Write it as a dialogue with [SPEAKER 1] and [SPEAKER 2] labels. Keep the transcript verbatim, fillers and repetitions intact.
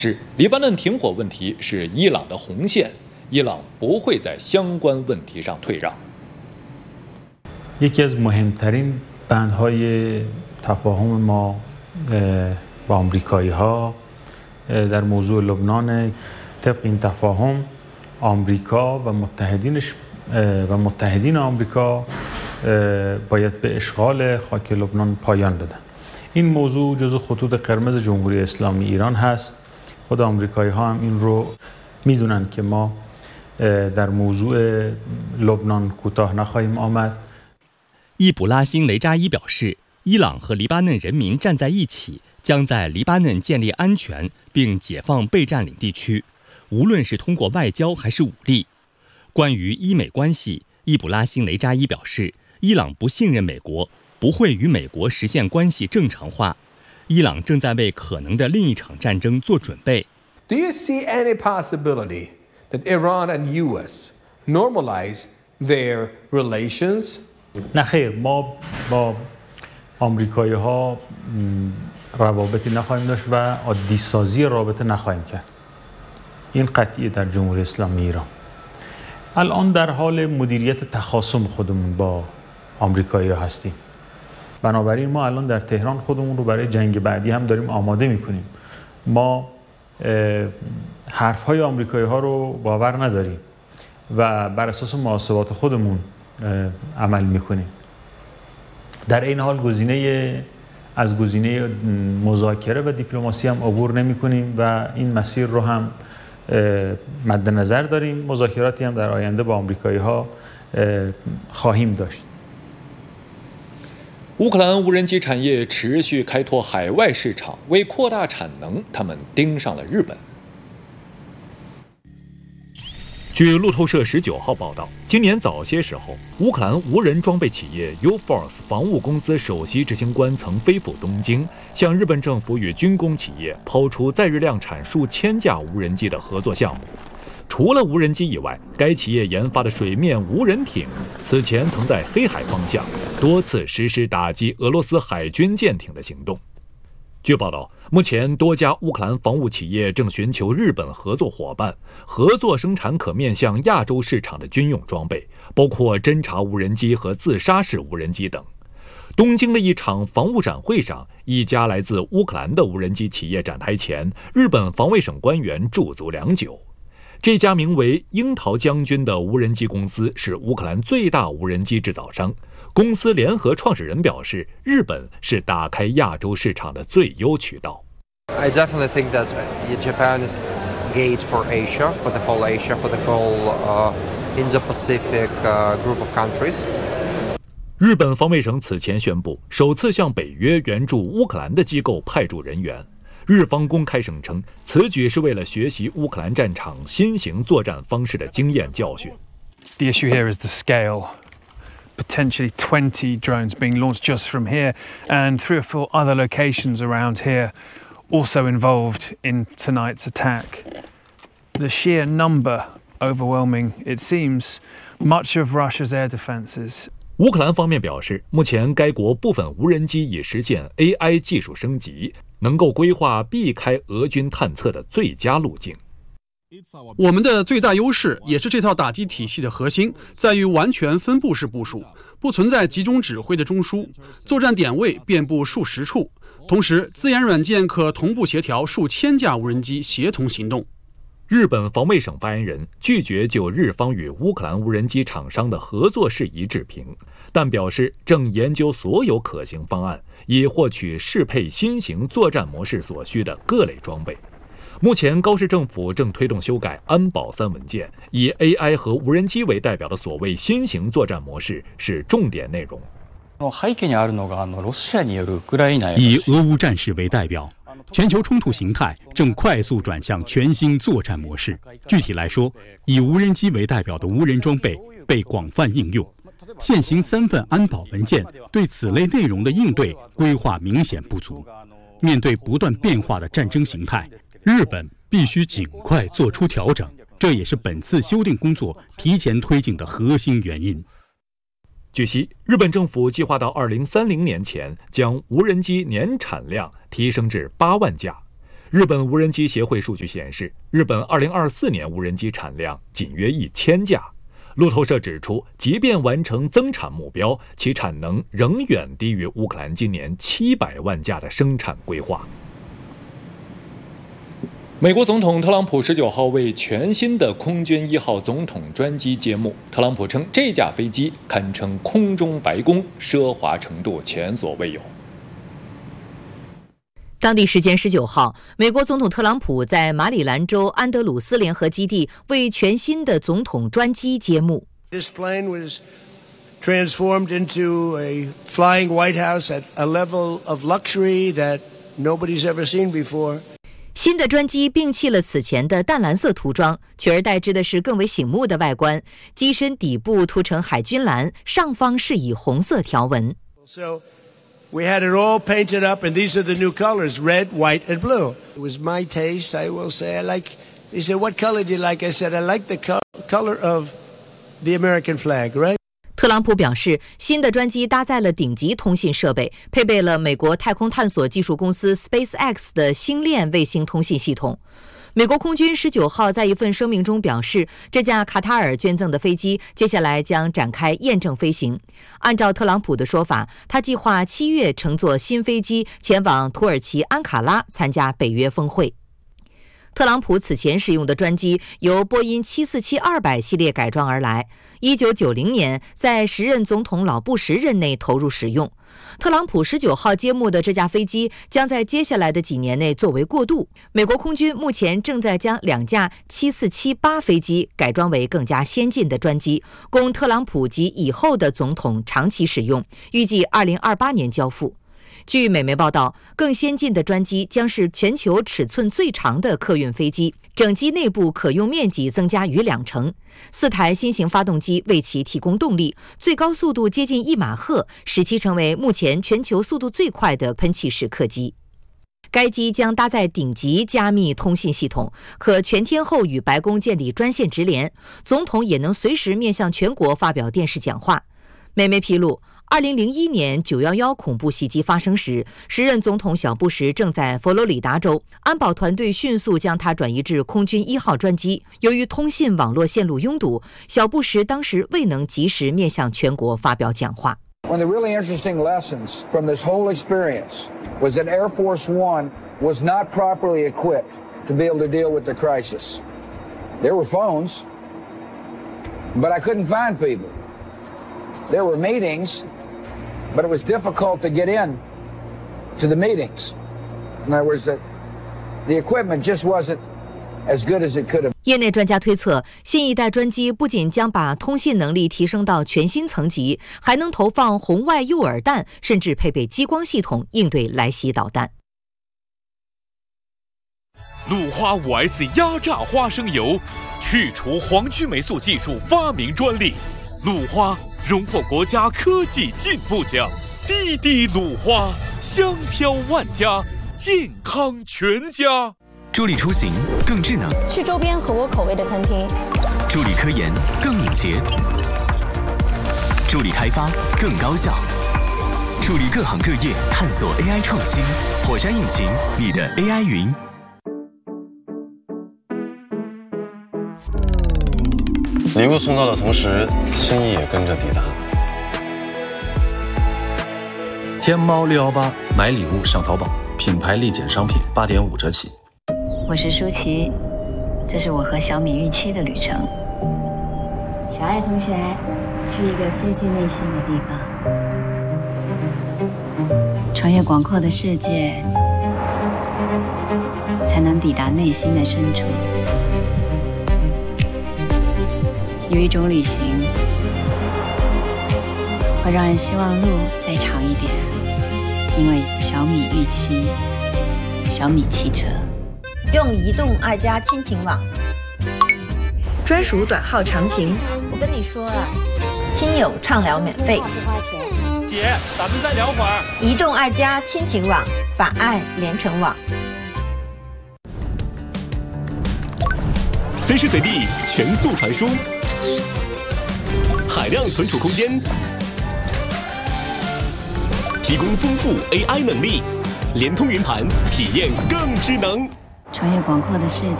[SPEAKER 1] 是黎巴嫩停火问题是伊朗的红线，伊朗不会在相关问题上退让。
[SPEAKER 2] یکی از مهمترین بندهای تفاهم ما با آمریکایی‌ها در موضوع لبنان طبق این تفاهم آمریکا و متحدینش و متحدین آمریکا باید به اشغال خاک لبنان پایان بدن. این موضوع جزو خطوط قرمز جمهوری اسلامی ایران هست. خود آمریکایی‌ها هم این رو میدونن که ما در موضوع لبنان کوتاه نخواهیم آمد.
[SPEAKER 3] 易卜拉欣·雷扎伊表示，伊朗和黎巴嫩人民站在一起，将在黎巴嫩建立安全并解放被占领地区，无论是通过外交还是武力。关于伊美关系，易卜拉欣·雷扎伊表示，伊朗不信任美国，不会与美国实现关系正常化。伊朗正在为可能的另一场战争做准备。
[SPEAKER 4] Do you see any possibility that Iran and U S normalize their relations?
[SPEAKER 2] نه خیر، ما با آمریکایی ها روابطی نخواهیم داشت و عادی سازی رابطه نخواهیم کرد. این قطعیه در جمهوری اسلامی ایران. الان در حال مدیریت تخاصم خودمون با آمریکایی ها هستیم. بنابراین ما الان در تهران خودمون رو برای جنگ بعدی هم داریم آماده میکنیم. ما حرف های آمریکایی ها رو باور نداریم و بر اساس محاسبات خودمون عمل میکنیم. در این حال گزینه از گزینه مذاکره و دیپلماسی هم عبور نمیکنیم و این مسیر رو هم مد نظر داریم. مذاکراتی هم در آینده با آمریکایی ها خواهیم داشت.
[SPEAKER 1] 乌克兰无人机产业持续开拓海外市场，为扩大产能，他们盯上了日本。据路透社十九号报道，今年早些时候，乌克兰无人装备企业 U-Force 防务公司首席执行官曾飞赴东京，向日本政府与军工企业抛出在日量产数千架无人机的合作项目。除了无人机以外，该企业研发的水面无人艇此前曾在黑海方向多次实施打击俄罗斯海军舰艇的行动。据报道，目前多家乌克兰防务企业正寻求日本合作伙伴，合作生产可面向亚洲市场的军用装备，包括侦察无人机和自杀式无人机等。东京的一场防务展会上，一家来自乌克兰的无人机企业展台前，日本防卫省官员驻足良久。这家名为樱桃将军的无人机公司是乌克兰最大无人机制造商。公司联合创始人表示，日本是打开亚洲市场的最优渠道。
[SPEAKER 5] I definitely think that Japan is gate for Asia, for the whole Asia, for the whole uh, Indo-Pacific uh, group of countries.
[SPEAKER 1] 日本防卫省此前宣布，首次向北约援助乌克兰的机构派驻人员。日方公开声称，此举是为了学习乌克兰战场新型作战方式的经验教训。
[SPEAKER 6] The issue here is the scale. Potentially twenty drones being launched just from here, and three or four other locations around here also involved in tonight's attack. The sheer number overwhelming, it seems, much of Russia's air defenses.
[SPEAKER 1] 乌克兰方面表示，目前该国部分无人机已实现 A I 技术升级，能够规划避开俄军探测的最佳路径。
[SPEAKER 7] 我们的最大优势，也是这套打击体系的核心，在于完全分布式部署，不存在集中指挥的中枢，作战点位遍布数十处，同时自研软件可同步协调数千架无人机协同行动。
[SPEAKER 1] 日本防卫省发言人拒绝就日方与乌克兰无人机厂商的合作事宜置评，但表示正研究所有可行方案，以获取适配新型作战模式所需的各类装備。目前高市政府正推动修改安保三文件，以 A I 和无人机为代表的所谓新型作战模式是重点内容。
[SPEAKER 8] 以俄乌战事为代表，全球冲突形态正快速转向全新作战模式。具体来说，以无人机为代表的无人装备被广泛应用，现行三份安保文件对此类内容的应对规划明显不足。面对不断变化的战争形态，日本必须尽快做出调整，这也是本次修订工作提前推进的核心原因。
[SPEAKER 1] 据悉，日本政府计划到二零三零年前将无人机年产量提升至八万架。 日本无人机协会数据显示，日本二零二四年无人机产量仅约一千架。路透社指出，即便完成增产目标，其产能仍远低于乌克兰今年七百万架的生产规划。美国总统特朗普十九号为全新的空军一号总统专机揭幕。特朗普称，这架飞机堪称空中白宫，奢华程度前所未有。
[SPEAKER 9] 当地时间十九号，美国总统特朗普在马里兰州安德鲁斯联合基地为全新的总统专机揭幕。
[SPEAKER 10] This plane was transformed into a flying White House at a level of luxury that nobody's ever seen before.
[SPEAKER 9] 新的专机摒弃了此前的淡蓝色涂装，取而代之的是更为醒目的外观。机身底部涂成海军蓝，上方是以红色条纹。
[SPEAKER 10] So we had it all painted up, and these are the new colors: red, white, and blue. It was my taste, I will say. I like. They said, "What color do you like?" I said, "I like the co- color of the American flag." Right?
[SPEAKER 9] 特朗普表示，新的专机搭载了顶级通信设备，配备了美国太空探索技术公司 SpaceX 的星链卫星通信系统。美国空军十九号在一份声明中表示，这架卡塔尔捐赠的飞机接下来将展开验证飞行。按照特朗普的说法，他计划七月乘坐新飞机前往土耳其安卡拉参加北约峰会。特朗普此前使用的专机由波音七四七二百系列改装而来，一九九零年在时任总统老布什任内投入使用。特朗普十九号揭幕的这架飞机将在接下来的几年内作为过渡。美国空军目前正在将两架七四七八飞机改装为更加先进的专机，供特朗普及以后的总统长期使用，预计二零二八年交付。据美媒报道，更先进的专机将是全球尺寸最长的客运飞机，整机内部可用面积增加逾两成。四台新型发动机为其提供动力，最高速度接近一马赫，使其成为目前全球速度最快的喷气式客机。该机将搭载顶级加密通信系统，可全天候与白宫建立专线直连，总统也能随时面向全国发表电视讲话。美媒披露，二零零一年九一一恐怖袭击发生时，时任总统小布什正在佛罗里达州，安保团队迅速将他转移至空军一号专机。由于通信网络线路拥堵，小布什当时未能及时面向全国发表讲话。
[SPEAKER 11] One of the really interesting lessons from this whole experience was that Air Force One was not properly equipped to be able to deal with the crisis. There were phones, but I couldn't find people. There were meetings, but it was difficult to get in to the meetings. In other words, the, the equipment just wasn't as good as it could have.
[SPEAKER 9] 业内专家推测，新一代专机不仅将把通信能力提升到全新层级，还能投放红外诱饵弹，甚至配备激光系统应对来袭导弹。
[SPEAKER 12] 鲁花 五 S 压榨花生油，去除黄曲霉素技术发明专利。鲁花荣获国家科技进步奖，滴滴鲁花，香飘万家，健康全家。
[SPEAKER 13] 助力出行更智能，
[SPEAKER 14] 去周边合我口味的餐厅；
[SPEAKER 13] 助力科研更敏捷，助力开发更高效，助力各行各业探索 A I 创新。火山引擎，你的 A I 云。
[SPEAKER 15] 礼物送到的同时，心意也跟着抵达。
[SPEAKER 16] 天猫六一八买礼物上淘宝，品牌立减商品八点五折起。
[SPEAKER 17] 我是舒淇，这是我和小米预期的旅程。小爱同学，去一个接近内心的地方，穿越广阔的世界，才能抵达内心的深处。有一种旅行，会让人希望路再长一点，因为小米预期，小米汽车。
[SPEAKER 18] 用移动爱家亲情网，专属短号长情。我跟你说了，亲友畅聊免费，不花钱。
[SPEAKER 19] 姐，咱们再聊会儿。
[SPEAKER 18] 移动爱家亲情网，把爱连成网。
[SPEAKER 20] 随时随地全速传输，海量存储空间，提供丰富 A I 能力，联通云盘，体验更智能。
[SPEAKER 17] 穿越广阔的世